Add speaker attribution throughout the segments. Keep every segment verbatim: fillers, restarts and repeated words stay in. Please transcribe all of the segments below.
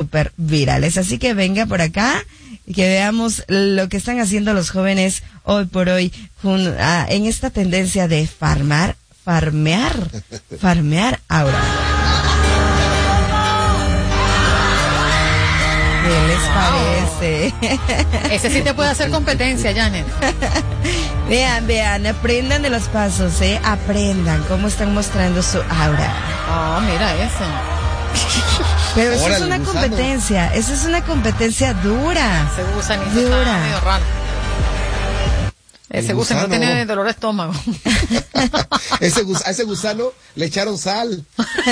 Speaker 1: súper virales. Así que venga por acá y que veamos lo que están haciendo los jóvenes hoy por hoy jun, ah, en esta tendencia de farmar, farmear, farmear ahora. ¿Qué les parece?
Speaker 2: Ese sí te puede hacer competencia, Janet.
Speaker 1: Vean, vean, aprendan de los pasos, ¿eh? Aprendan cómo están mostrando su aura.
Speaker 2: Ah, oh, mira eso.
Speaker 1: Pero eso es una gusano. competencia, eso es una competencia dura.
Speaker 2: Ese gusanito dura. Está medio raro. Ese gusano no tiene dolor de estómago.
Speaker 3: ese gus- a ese gusano le echaron sal.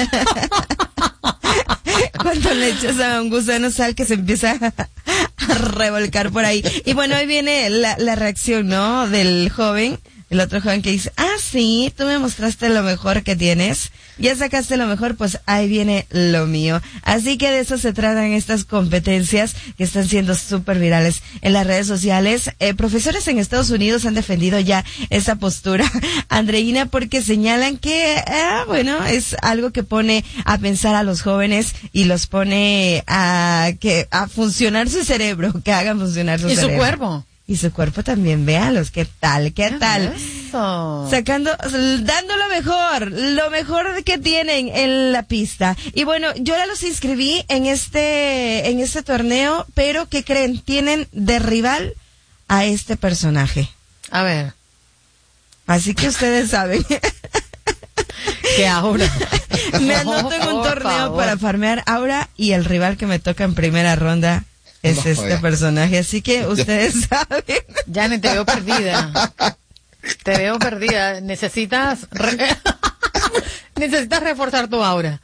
Speaker 1: Cuando le echas a un gusano sal que se empieza a revolcar por ahí. Y bueno, ahí viene la, la reacción, ¿no? Del joven, el otro joven que dice, ah, sí, tú me mostraste lo mejor que tienes. Ya sacaste lo mejor, pues ahí viene lo mío. Así que de eso se tratan estas competencias que están siendo súper virales en las redes sociales. Eh, profesores en Estados Unidos han defendido ya esa postura, Andreina, porque señalan que, ah, bueno, es algo que pone a pensar a los jóvenes y los pone a que a funcionar su cerebro, que hagan funcionar su
Speaker 2: ¿Y
Speaker 1: cerebro.
Speaker 2: Y su cuerpo.
Speaker 1: Y su cuerpo también, véalos, ¿qué tal? ¿Qué tal?
Speaker 2: Eso.
Speaker 1: Sacando, dando lo mejor, lo mejor que tienen en la pista. Y bueno, yo ya los inscribí en este, en este torneo, pero ¿qué creen? Tienen de rival a este personaje.
Speaker 2: A ver.
Speaker 1: Así que ustedes saben.
Speaker 2: ¿Qué aura?
Speaker 1: Me anoto en un torneo para farmear aura y el rival que me toca en primera ronda es no, este ya. personaje, así que ustedes saben.
Speaker 2: Janet, te veo perdida. Te veo perdida. Necesitas re... necesitas reforzar tu aura.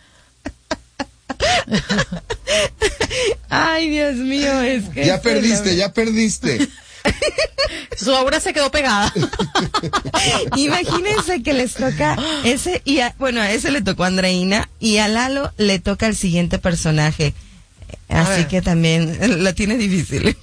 Speaker 1: Ay, Dios mío, es que
Speaker 3: ya perdiste, la... ya perdiste.
Speaker 2: Su aura se quedó pegada.
Speaker 1: Imagínense que les toca ese y a, bueno, a ese le tocó a Andreina y a Lalo le toca el siguiente personaje. Así que también lo tiene difícil.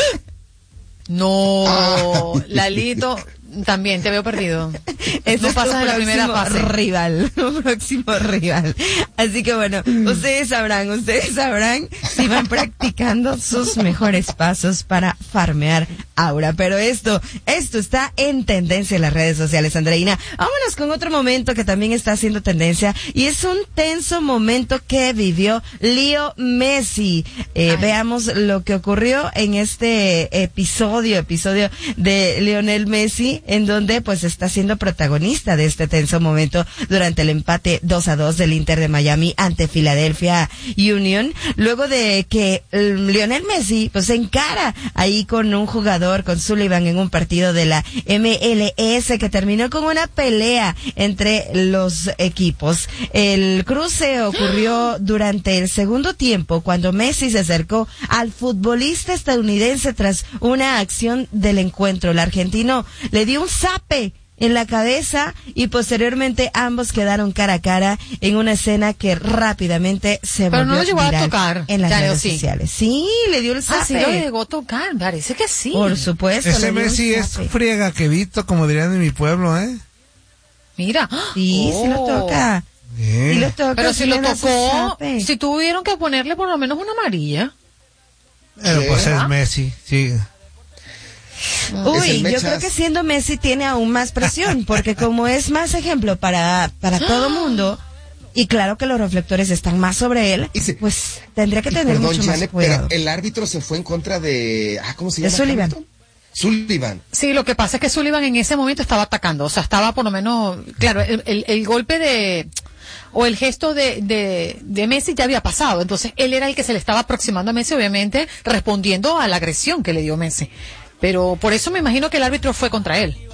Speaker 2: No, ah. Lalito, también te veo perdido.
Speaker 1: Eso no pasa de la primera fase. Rival, un próximo rival. Así que bueno, ustedes sabrán, ustedes sabrán si van practicando sus mejores pasos para farmear aura. Pero esto, esto está en tendencia en las redes sociales, Andreina. Vámonos con otro momento que también está haciendo tendencia y es un tenso momento que vivió Leo Messi. Eh, veamos lo que ocurrió en este episodio, episodio de Lionel Messi, en donde pues está siendo protagonista de este tenso momento durante el empate dos a dos del Inter de Miami ante Philadelphia Union, luego de que um, Lionel Messi pues se encara ahí con un jugador, con Sullivan, en un partido de la M L S que terminó con una pelea entre los equipos. El cruce ocurrió durante el segundo tiempo cuando Messi se acercó al futbolista estadounidense tras una acción del encuentro. El argentino le dio un zape en la cabeza y posteriormente ambos quedaron cara a cara en una escena que rápidamente se
Speaker 2: Pero
Speaker 1: volvió
Speaker 2: no lo llegó
Speaker 1: viral
Speaker 2: a tocar
Speaker 1: en las
Speaker 2: ya,
Speaker 1: redes
Speaker 2: sí.
Speaker 1: sociales. Sí, le dio el zape.
Speaker 2: Ah, sí lo llegó a tocar, parece que sí.
Speaker 1: Por supuesto.
Speaker 4: Ese Messi es friega que visto, como dirían en mi pueblo, ¿eh?
Speaker 2: Mira.
Speaker 1: Sí,
Speaker 2: oh.
Speaker 1: sí lo toca.
Speaker 4: Bien.
Speaker 1: Sí lo toca.
Speaker 2: Pero si lo tocó,
Speaker 1: si
Speaker 2: si tuvieron que ponerle por lo menos una amarilla.
Speaker 4: Pero pues es Messi, sí.
Speaker 1: Uy, yo creo que siendo Messi tiene aún más presión, porque como es más ejemplo para, para todo mundo, y claro que los reflectores están más sobre él, se, pues tendría que tener
Speaker 3: perdón,
Speaker 1: mucho
Speaker 3: Janet,
Speaker 1: más cuidado.
Speaker 3: Pero el árbitro se fue en contra de, ah, ¿cómo se llama?
Speaker 1: De Sullivan.
Speaker 3: Hamilton? Sullivan.
Speaker 2: Sí, lo que pasa es que Sullivan en ese momento estaba atacando, o sea, estaba por lo menos, claro, el, el, el golpe de, o el gesto de, de, de Messi ya había pasado, entonces él era el que se le estaba aproximando a Messi, obviamente, respondiendo a la agresión que le dio Messi. Pero por eso me imagino que el árbitro fue contra él.